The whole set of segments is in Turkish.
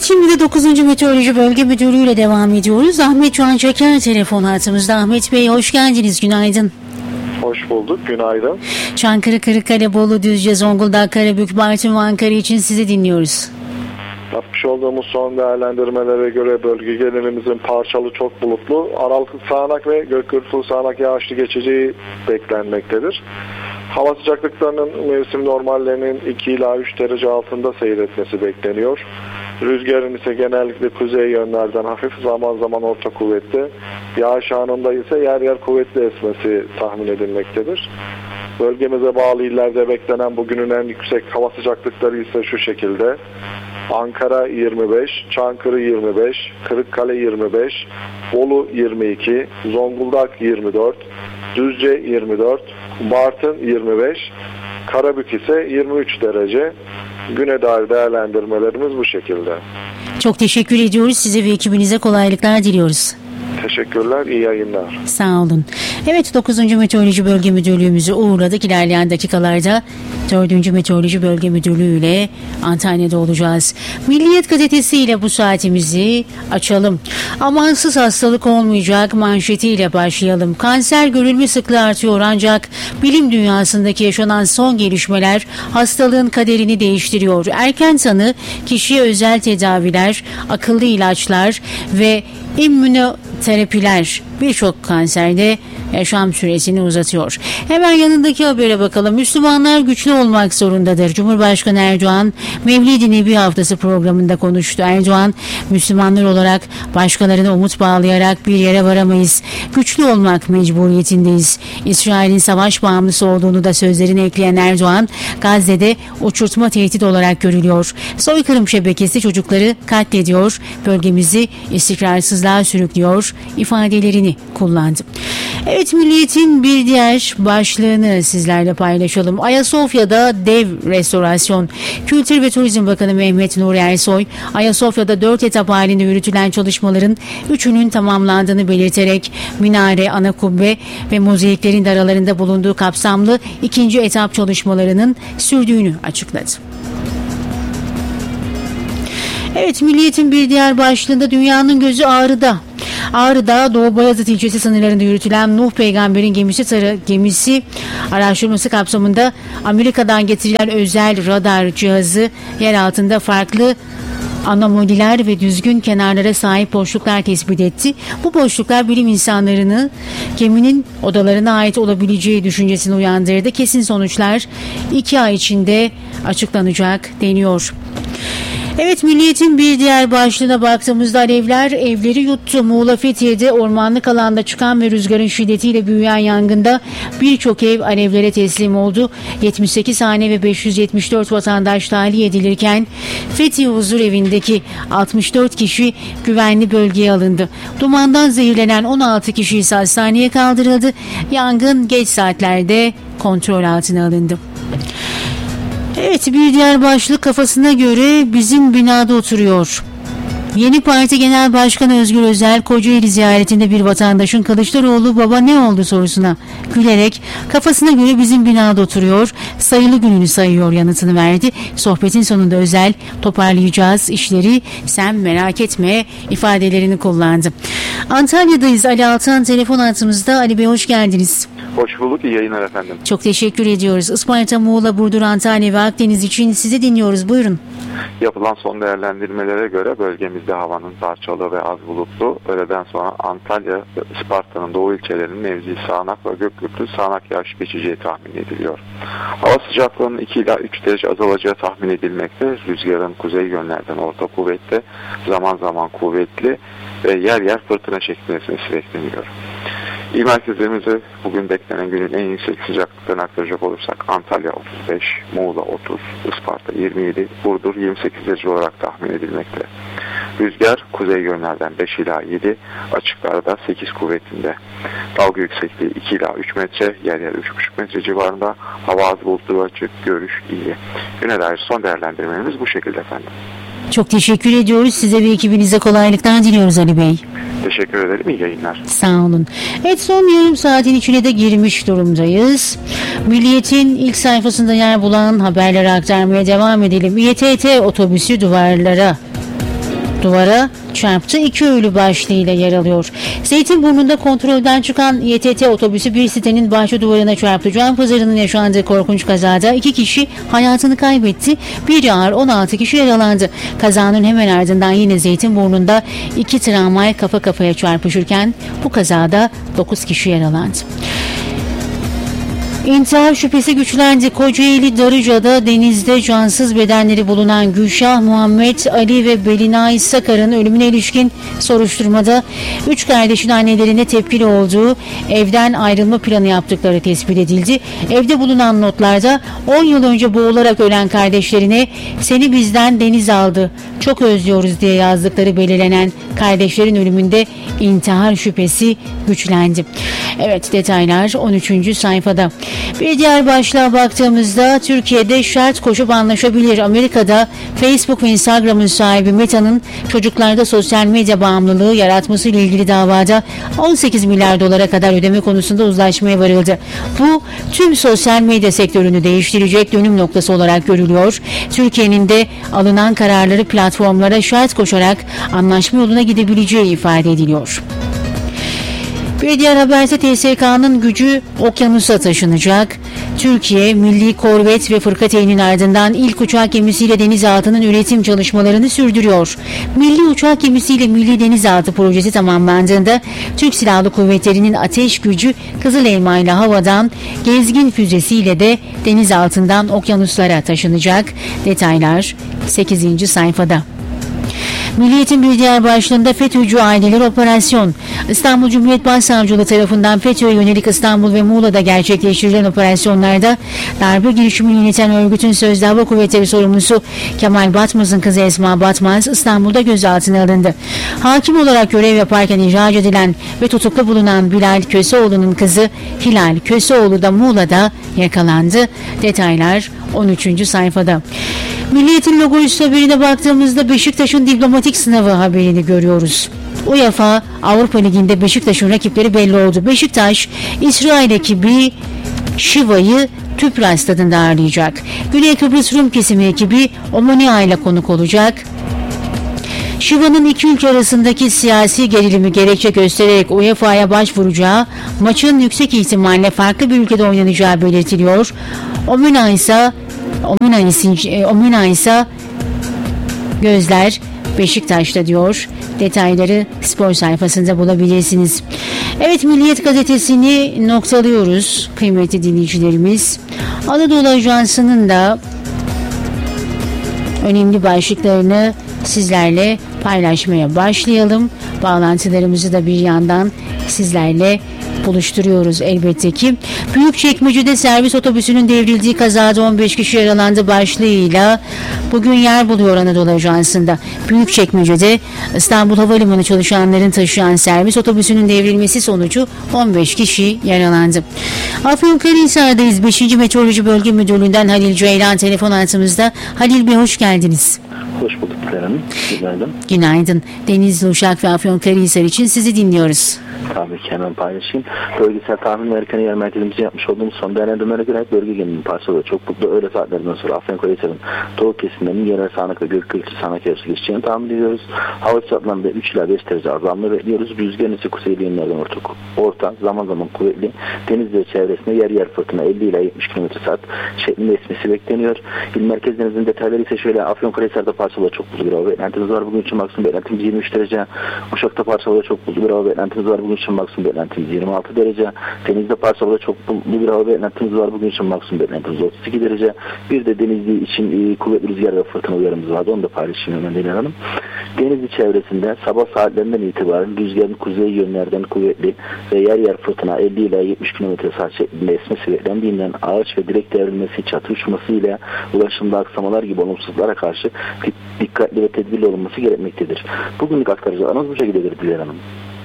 Şimdi de 9. Meteoroloji Bölge Müdürlüğü ile devam ediyoruz. Ahmet Can Çeker telefon hattımızda. Ahmet Bey hoş geldiniz, günaydın. Hoş bulduk, günaydın. Çankırı, Kırıkkale, Bolu, Düzce, Zonguldak, Karabük, Bartın ve Ankara için sizi dinliyoruz. Yapmış olduğumuz son değerlendirmelere göre bölge genelimizin parçalı çok bulutlu, aralıklı sağanak ve gök gürültülü sağanak yağışlı geçeceği beklenmektedir. Hava sıcaklıklarının mevsim normallerinin 2 ila 3 derece altında seyretmesi bekleniyor. Rüzgarın ise genellikle kuzey yönlerden hafif, zaman zaman orta kuvvetli, yağış anında ise yer yer kuvvetli esmesi tahmin edilmektedir. Bölgemize bağlı illerde beklenen bugünün en yüksek hava sıcaklıkları ise şu şekilde: Ankara 25, Çankırı 25, Kırıkkale 25, Bolu 22, Zonguldak 24, Düzce 24, Bartın 25, Karabük ise 23 derece. Güne dair değerlendirmelerimiz bu şekilde. Çok teşekkür ediyoruz. Size ve ekibinize kolaylıklar diliyoruz. Teşekkürler, iyi yayınlar. Sağ olun. Evet, 9. Meteoroloji Bölge Müdürlüğümüzü uğurladık. İlerleyen dakikalarda 4. Meteoroloji Bölge Müdürlüğü ile Antalya'da olacağız. Milliyet Gazetesi ile bu saatimizi açalım. Amansız hastalık olmayacak manşetiyle başlayalım. Kanser görülme sıklığı artıyor ancak bilim dünyasındaki yaşanan son gelişmeler hastalığın kaderini değiştiriyor. Erken tanı, kişiye özel tedaviler, akıllı ilaçlar ve immünoterapiler birçok kanserde yaşam süresini uzatıyor. Hemen yanındaki habere bakalım. Müslümanlar güçlü olmak zorundadır. Cumhurbaşkanı Erdoğan Mevlid-i Nebi Haftası programında konuştu. Erdoğan, Müslümanlar olarak başkalarına umut bağlayarak bir yere varamayız. Güçlü olmak mecburiyetindeyiz. İsrail'in savaş bağımlısı olduğunu da sözlerine ekleyen Erdoğan, Gazze'de uçurtma tehdit olarak görülüyor. Soykırım şebekesi çocukları katlediyor, bölgemizi istikrarsızlığa sürüklüyor ifadelerini kullandı. Evet, Milliyet'in bir diğer başlığını sizlerle paylaşalım. Ayasofya'da dev restorasyon. Kültür ve Turizm Bakanı Mehmet Nuri Ersoy, Ayasofya'da 4 etap halinde yürütülen çalışmaların 3'ünün tamamlandığını belirterek minare, ana kubbe ve mozaiklerin de aralarında bulunduğu kapsamlı 2. etap çalışmalarının sürdüğünü açıkladı. Evet, Milliyet'in bir diğer başlığında dünyanın gözü Ağrı'da. Ağrı'da Doğu Bayazıt ilçesi sınırlarında yürütülen Nuh Peygamber'in gemisi araştırması kapsamında Amerika'dan getirilen özel radar cihazı yer altında farklı anomaliler ve düzgün kenarlara sahip boşluklar tespit etti. Bu boşluklar bilim insanlarını geminin odalarına ait olabileceği düşüncesini uyandırdı. Kesin sonuçlar 2 ay içinde açıklanacak deniyor. Evet, Milliyet'in bir diğer başlığına baktığımızda alevler evleri yuttu. Muğla Fethiye'de ormanlık alanda çıkan ve rüzgarın şiddetiyle büyüyen yangında birçok ev alevlere teslim oldu. 78 hane ve 574 vatandaş tahliye edilirken Fethiye Huzur Evi'ndeki 64 kişi güvenli bölgeye alındı. Dumandan zehirlenen 16 kişi ise hastaneye kaldırıldı. Yangın geç saatlerde kontrol altına alındı. Evet, bir diğer başlık kafasına göre bizim binada oturuyor. Yeni Parti Genel Başkanı Özgür Özel, Kocaeli ziyaretinde bir vatandaşın Kılıçdaroğlu baba ne oldu sorusuna gülerek kafasına göre bizim binada oturuyor, sayılı gününü sayıyor yanıtını verdi. Sohbetin sonunda Özel, toparlayacağız işleri, sen merak etme ifadelerini kullandı. Antalya'dayız. Ali Altan telefon hattımızda. Ali Bey hoş geldiniz. Hoş bulduk, iyi yayınlar efendim. Çok teşekkür ediyoruz. Isparta, Muğla, Burdur, Antalya ve Akdeniz için sizi dinliyoruz. Buyurun. Yapılan son değerlendirmelere göre bölgemizde havanın parçalı ve az bulutlu. Öğleden sonra Antalya ve Isparta'nın doğu ilçelerinin mevzi sağanak ve gök gürültülü sağanak yağış geçeceği tahmin ediliyor. Hava sıcaklığının 2 ila 3 derece azalacağı tahmin edilmekte. Rüzgarın kuzey yönlerden orta kuvvetli, zaman zaman kuvvetli ve yer yer fırtına şeklinde esmesi bekleniyor. İl merkezlerimize bugün beklenen günün en yüksek sıcaklıklarını aktaracak olursak Antalya 35, Muğla 30, Isparta 27, Burdur 28 derece olarak tahmin edilmekte. Rüzgar kuzey yönlerden 5 ila 7, açıklarda 8 kuvvetinde. Dalga yüksekliği 2 ila 3 metre, yer yer 3,5 metre civarında. Hava az bulutlu ve açık, görüş iyi. Güne dair son değerlendirmelerimiz bu şekilde efendim. Çok teşekkür ediyoruz. Size ve ekibinize kolaylıklar diliyoruz Ali Bey. Teşekkür ederim. İyi yayınlar. Sağ olun. Evet, son yarım saatin içine de girmiş durumdayız. Milliyet'in ilk sayfasında yer bulan haberleri aktarmaya devam edelim. İETT otobüsü duvarlara duvara çarptı. 2 ölü başlığıyla yer alıyor. Zeytinburnu'nda kontrolden çıkan YTT otobüsü bir sitenin bahçe duvarına çarptı. Cuanpazarı'nın yaşandığı korkunç kazada 2 kişi hayatını kaybetti. Biri ağır, 16 kişi yaralandı. Kazanın hemen ardından yine Zeytinburnu'nda 2 tramvay kafa kafaya çarpışırken bu kazada 9 kişi yaralandı. İntihar şüphesi güçlendi. Kocaeli Darıca'da denizde cansız bedenleri bulunan Gülşah, Muhammed, Ali ve Belinay Sakar'ın ölümüne ilişkin soruşturmada 3 kardeşin annelerine tepkili olduğu, evden ayrılma planı yaptıkları tespit edildi. Evde bulunan notlarda 10 yıl önce boğularak ölen kardeşlerine "Seni bizden deniz aldı, çok özlüyoruz" diye yazdıkları belirlenen kardeşlerin ölümünde intihar şüphesi güçlendi. Evet, detaylar 13. sayfada. Bir diğer başlığa baktığımızda Türkiye'de şart koşup anlaşabilir. Amerika'da Facebook ve Instagram'ın sahibi Meta'nın çocuklarda sosyal medya bağımlılığı yaratması ile ilgili davada 18 milyar dolara kadar ödeme konusunda uzlaşmaya varıldı. Bu tüm sosyal medya sektörünü değiştirecek dönüm noktası olarak görülüyor. Türkiye'nin de alınan kararları platformlara şart koşarak anlaşma yoluna gidebileceği ifade ediliyor. Bir diğer haberse TSK'nın gücü okyanusa taşınacak. Türkiye, milli korvet ve fırkateyn'in ardından ilk uçak gemisiyle denizaltının üretim çalışmalarını sürdürüyor. Milli uçak gemisiyle Milli Denizaltı projesi tamamlandığında Türk Silahlı Kuvvetleri'nin ateş gücü Kızıl Elma ile havadan, gezgin füzesiyle de denizaltından okyanuslara taşınacak. Detaylar 8. sayfada. Milliyet'in bir diğer başlığında FETÖ'cü aileler operasyon. İstanbul Cumhuriyet Başsavcılığı tarafından FETÖ'ye yönelik İstanbul ve Muğla'da gerçekleştirilen operasyonlarda darbe girişimini yöneten örgütün Sözde Hava Kuvvetleri sorumlusu Kemal Batmaz'ın kızı Esma Batmaz İstanbul'da gözaltına alındı. Hakim olarak görev yaparken ihraç edilen ve tutuklu bulunan Bilal Köseoğlu'nun kızı Hilal Köseoğlu da Muğla'da yakalandı. Detaylar 13. sayfada. Milliyet'in logo üstü haberine baktığımızda Beşiktaş'ın diplomatik sınavı haberini görüyoruz. UEFA Avrupa Ligi'nde Beşiktaş'ın rakipleri belli oldu. Beşiktaş, İsrail ekibi Şiva'yı Tüpraş stadında ağırlayacak. Güney Kıbrıs Rum kesimi ekibi Omonia ile konuk olacak. Şiva'nın iki ülke arasındaki siyasi gerilimi gerekçe göstererek UEFA'ya başvuracağı, maçın yüksek ihtimalle farklı bir ülkede oynanacağı belirtiliyor. Omonia ise gözler Beşiktaş'ta diyor. Detayları spor sayfasında bulabilirsiniz. Evet, Milliyet gazetesini noktalıyoruz kıymetli dinleyicilerimiz. Anadolu Ajansı'nın da önemli başlıklarını sizlerle paylaşmaya başlayalım. Bağlantılarımızı da bir yandan sizlerle buluşturuyoruz elbette ki. Büyükçekmece'de servis otobüsünün devrildiği kazada 15 kişi yaralandı başlığıyla bugün yer buluyor Anadolu Ajansı'nda. Büyükçekmece'de İstanbul Havalimanı çalışanların taşıyan servis otobüsünün devrilmesi sonucu 15 kişi yaralandı. Afyonkarahisar'dayız. 5. Meteoroloji Bölge Müdürlüğü'nden Halil Ceylan telefon altımızda. Halil Bey, hoş geldiniz. Hoş bulduk Hanım. Günaydın. Günaydın. Denizli, Uşak ve Afyonkarahisar için sizi dinliyoruz. Tabii ki hemen paylaşayım. Bölgesel tahmin ve erken yer merkezimizde yapmış olduğumuz son değerlendirmelere göre bölge genelinin parçaları çok buklu. Öğle saatlerinden sonra Afyonkarahisar'ın doğu kesimlerinin yerel sağanak ve gök gürültü sağanak yarısı geçeceğini tahmin ediyoruz. Hava sıcaklığında 3 ila 5 derece azalma bekliyoruz. Rüzgarın ise kuzeyli yönlerden orta, zaman zaman kuvvetli. Denizli çevresinde yer yer fırtına 50 ila 70 km/saat şeklinde esmesi bekleniyor. İl merkez denizinin detayları ise şöyle: Afyonkarahisar'da parçaları çok buzlu bir hava beklentimiz var. Bugün için maksimum beklentimiz 23 derece. Uşak'ta parçaları çok buzlu bir hava beklentimiz var. Bugün için maksimum beklentimiz 26 derece. Denizde parçaları çok buzlu bir hava beklentimiz var. Bugün için maksimum beklentimiz 32 derece. Bir de Denizli için kuvvetli rüzgar ve fırtına uyarımız vardı. Onu da paylaşayım hemen Deniz Hanım. Denizli çevresinde sabah saatlerinden itibaren rüzgarın kuzey yönlerden kuvvetli ve yer yer fırtına 50 ila 70 km/saat şeklinde esmesi beklendiğinden ağaç ve direk devrilmesi, çatı uçması ile ulaşımda aksamalar gibi olumsuzluklara karşı dikkatli ve tedbirli olunması gerekmektedir. Bugünlük aktaracaklarımız bu şekildedir Dilan Hanım.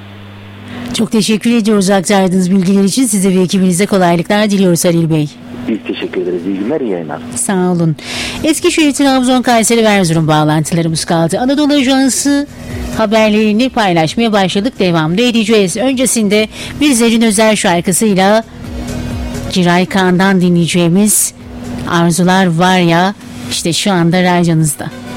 Çok teşekkür ediyoruz aktardığınız bilgiler için. Size ve ekibinize kolaylıklar diliyoruz Halil Bey. Biz teşekkür ederiz. İyi günler, iyi yayınlar. Sağ olun. Eskişehir, Trabzon, Kayseri ve Erzurum bağlantılarımız kaldı. Anadolu Ajansı haberlerini paylaşmaya başladık. Devamlı edeceğiz. Öncesinde bir Zerrin Özer şarkısıyla Giray Kağan'dan dinleyeceğimiz Arzular Var Ya işte şu anda radyanızda.